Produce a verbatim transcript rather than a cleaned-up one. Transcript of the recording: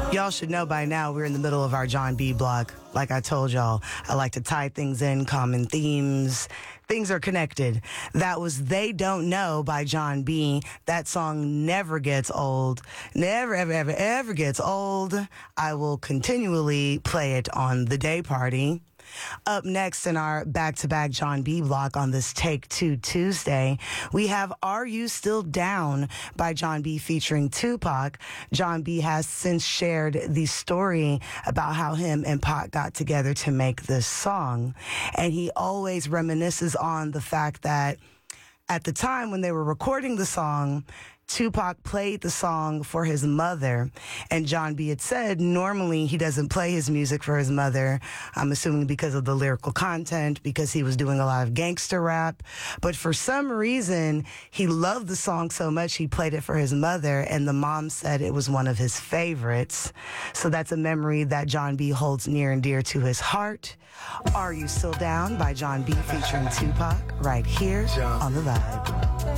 Y'all should know by now we're in the middle of our John B block. Like I told y'all, I like to tie things in, common themes. Things are connected. That was They Don't Know by John B. That song never gets old. Never, ever, ever, ever gets old. I will continually play it on the day party. Up next in our back-to-back John B block on this Take Two Tuesday, we have Are You Still Down by John B featuring Tupac. John B has since shared the story about how him and Pac got together to make this song. And he always reminisces on the fact that at the time when they were recording the song, Tupac played the song for his mother, and John B had said normally he doesn't play his music for his mother. I'm assuming because of the lyrical content, because he was doing a lot of gangster rap. But for some reason, he loved the song so much he played it for his mother, and the mom said it was one of his favorites. So that's a memory that John B holds near and dear to his heart. Are You Still Down by John B featuring Tupac right here on The Vibe.